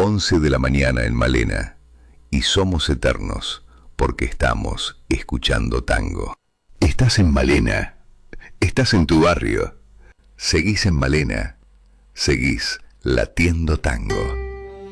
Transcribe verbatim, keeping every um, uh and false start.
once de la mañana en Malena, y somos eternos porque estamos escuchando tango. Estás en Malena, estás en tu barrio, seguís en Malena, seguís latiendo tango.